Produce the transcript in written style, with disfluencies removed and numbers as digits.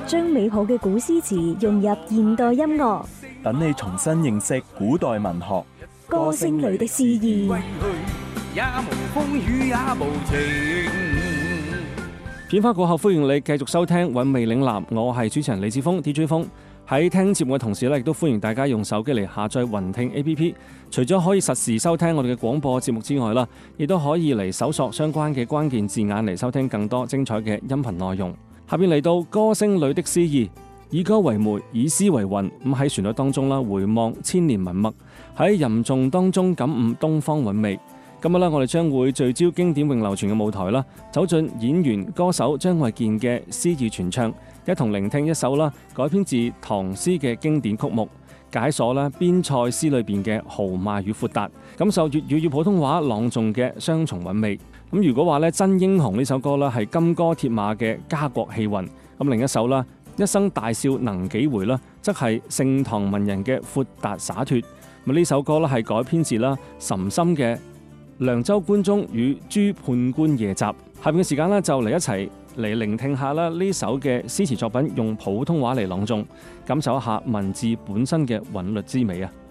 將美好嘅古詩詞融入現代音樂， 等你重新認識古代文學。 歌聲裏的詩意。 片花過後，歡迎你繼續收聽韻味嶺南，我係主持人李志峰 DJ 峰。喺聽節目嘅同時咧，亦都歡迎大家用手機嚟下載雲聽 APP。除咗可以實時收聽我哋嘅廣播節目之外啦，亦都可以嚟搜索相關嘅關鍵字眼嚟收聽更多精彩嘅音頻內容。下邊嚟到歌聲裏的詩意，以歌為媒，以詩為韻。咁喺旋律當中啦，回望千年文墨；喺吟誦當中感悟東方韻味。今日咧，我哋將會聚焦經典永流傳嘅舞台啦，走進演員歌手張衛健嘅詩意傳唱，一同聆聽一首啦改編自唐詩嘅經典曲目，解鎖啦邊塞詩裏邊嘅豪邁與闊達，感受粵語與普通話朗誦嘅雙重韻味。咁如果話咧真英雄呢首歌啦係金戈鐵馬嘅家國氣韻，咁另一首啦一生大笑能幾回啦，則係盛唐文人嘅闊達灑脫。咁呢首歌啦係改編自啦岑參嘅涼州關中與諸判官夜集。下邊嘅時間呢，就嚟一齊嚟聆聽下啦呢首嘅詩詞作品，用普通話嚟朗誦，感受一下文字本身嘅韻律之美啊！